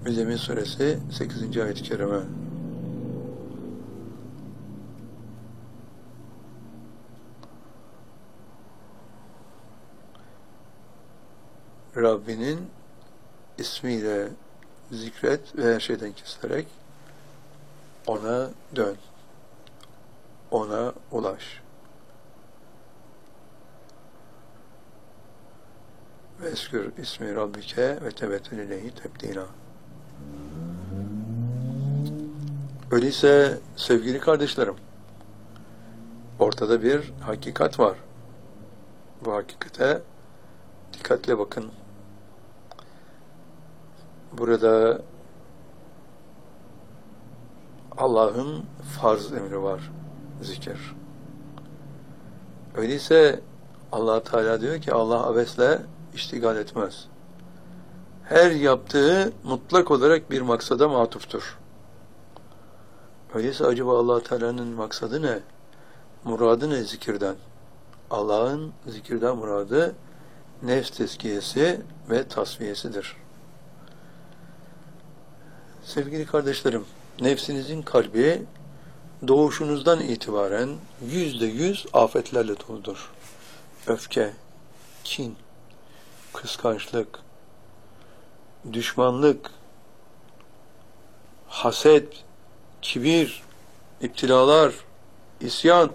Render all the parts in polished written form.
Müzzemmil Suresi 8. ayet-i kerime. Rabbinin ismiyle zikret ve her şeyden kesilerek ona dön. Ona ulaş. Ve eskür ismi Rabbike ve tebettül ileyhi tebdila. Öyleyse sevgili kardeşlerim, ortada bir hakikat var. Bu hakikate dikkatle bakın. Burada Allah'ın farz emri var, zikir. Öyleyse Allah Teala diyor ki Allah abesle iştigal etmez. Her yaptığı mutlak olarak bir maksada matuftur. Öyleyse acaba Allah Teala'nın maksadı ne? Muradı ne zikirden? Allah'ın zikirden muradı nefs tezkiyesi ve tasfiyesidir. Sevgili kardeşlerim, nefsinizin kalbi doğuşunuzdan itibaren %100 afetlerle doludur. Öfke, kin, kıskançlık, düşmanlık, haset, kibir, iptilalar, isyan,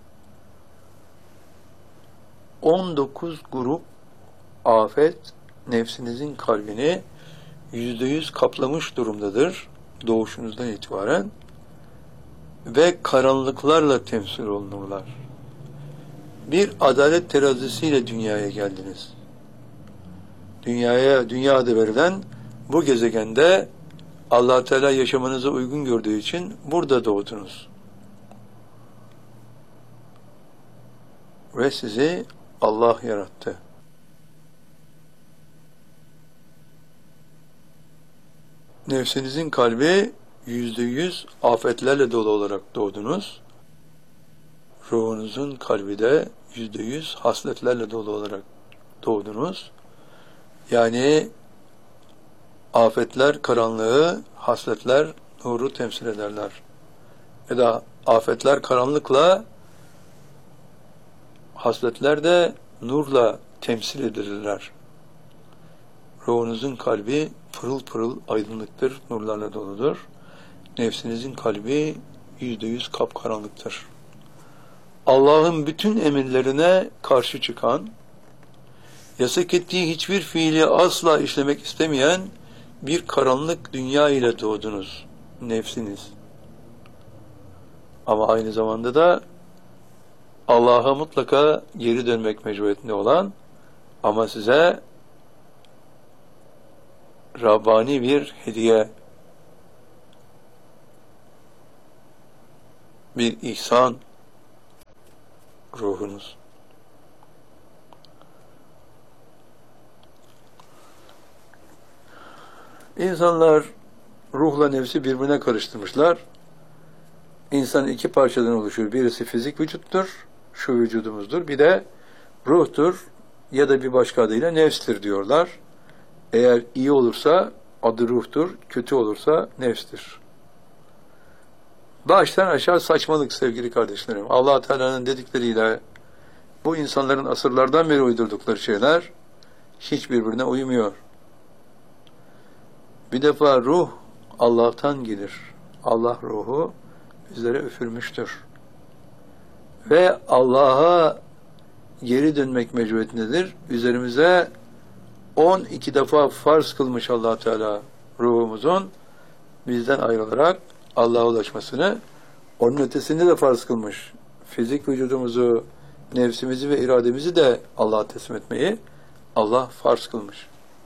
19 grup afet nefsinizin kalbini %100 kaplamış durumdadır doğuşunuzdan itibaren ve karanlıklarla temsil olunurlar. Bir adalet terazisiyle dünyaya geldiniz. Dünya adı verilen bu gezegende Allah Teala yaşamanıza uygun gördüğü için burada doğdunuz. Ve sizi Allah yarattı. Nefsinizin kalbi %100 afetlerle dolu olarak doğdunuz. Ruhunuzun kalbi de %100 hasletlerle dolu olarak doğdunuz. Yani afetler karanlığı, hasletler nuru temsil ederler. Ya da afetler karanlıkla, hasletler de nurla temsil edilirler. Ruhunuzun kalbi pırıl pırıl aydınlıktır, nurlarla doludur. Nefsinizin kalbi %100 kapkaranlıktır. Allah'ın bütün emirlerine karşı çıkan, yasak ettiği hiçbir fiili asla işlemek istemeyen bir karanlık dünya ile doğdunuz, nefsiniz. Ama aynı zamanda da Allah'a mutlaka geri dönmek mecburiyetinde olan ama size Rabbani bir hediye, bir ihsan ruhunuz. İnsanlar ruhla nefsi birbirine karıştırmışlar. İnsan iki parçadan oluşur. Birisi fizik vücuttur, şu vücudumuzdur. Bir de ruhtur ya da bir başka adıyla nefstir diyorlar. Eğer iyi olursa adı ruhtur, kötü olursa nefstir. Baştan aşağı saçmalık sevgili kardeşlerim. Allah Teala'nın dedikleriyle bu insanların asırlardan beri uydurdukları şeyler hiç birbirine uymuyor. Bir defa ruh Allah'tan gelir. Allah ruhu bizlere üfürmüştür. Ve Allah'a geri dönmek mecburiyetindedir. Üzerimize 12 defa farz kılmış Allah Teala ruhumuzun bizden ayrılarak Allah'a ulaşmasını, onun ötesinde de farz kılmış. Fizik vücudumuzu, nefsimizi ve irademizi de Allah'a teslim etmeyi Allah farz kılmış.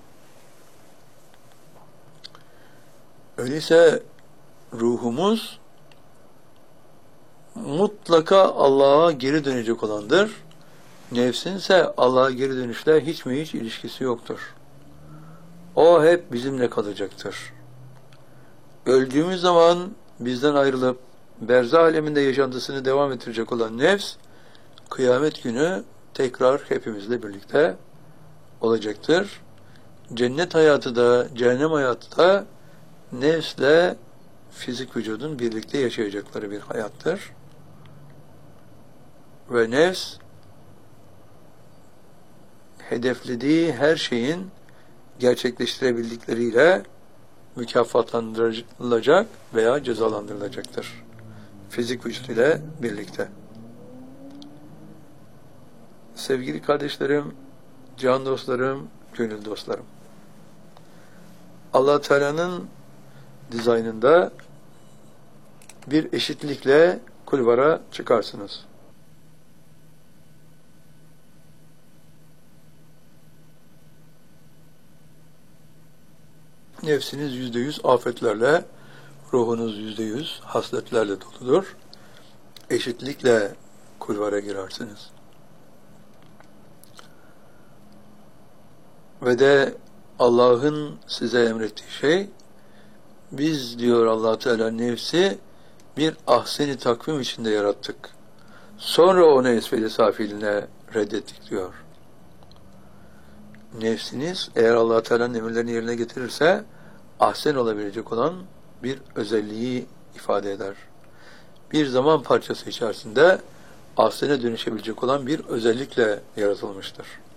Öyleyse ruhumuz mutlaka Allah'a geri dönecek olandır. Nefsinse Allah'a geri dönüşle hiç mi hiç ilişkisi yoktur. O hep bizimle kalacaktır. Öldüğümüz zaman bizden ayrılıp berzah aleminde yaşantısını devam ettirecek olan nefs, kıyamet günü tekrar hepimizle birlikte olacaktır. Cennet hayatı da, cehennem hayatı da nefsle fizik vücudun birlikte yaşayacakları bir hayattır. Ve nefs hedeflediği her şeyin gerçekleştirebildikleriyle mükafatlandırılacak veya cezalandırılacaktır. Fizik vücut ile birlikte. Sevgili kardeşlerim, can dostlarım, gönül dostlarım. Allah Teala'nın dizaynında bir eşitlikle kulvara çıkarsınız. Nefsiniz %100 afetlerle, ruhunuz %100 hasletlerle doludur. Eşitlikle kulvara girersiniz. Ve de Allah'ın size emrettiği şey, biz diyor Allah Teala nefsi bir ahsen-i takvim içinde yarattık. Sonra onu esfel-i safiline reddettik diyor. Nefsiniz eğer Allah Teala'nın emirlerini yerine getirirse ahsen olabilecek olan bir özelliği ifade eder. Bir zaman parçası içerisinde ahsene dönüşebilecek olan bir özellikle yaratılmıştır.